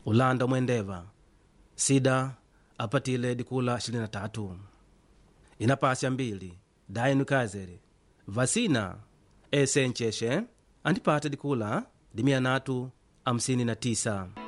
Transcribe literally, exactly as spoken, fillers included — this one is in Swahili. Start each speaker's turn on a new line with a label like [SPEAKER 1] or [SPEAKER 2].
[SPEAKER 1] Ulanda Mwendeva Sida apatile dikula ishirini na tatu. Inapasya mbili Dainu Kazeri Vasina Esencheshe andipata dikula dimia natu hamsini na tisa.